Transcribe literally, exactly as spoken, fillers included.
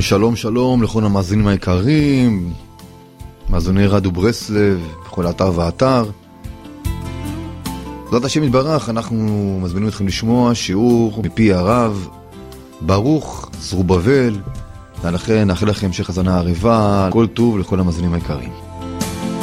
שלום שלום לכל המאזינים היקרים, מאזיני רדיו ברסלב, בכל האתר והאתר. בעזרת השם יתברך, אנחנו מזמינים אתכם לשמוע שיעור מפי הרב ברוך זרובבל, ולכן נאחל לכם המשך האזנה עריבה, כל טוב לכל המאזינים היקרים.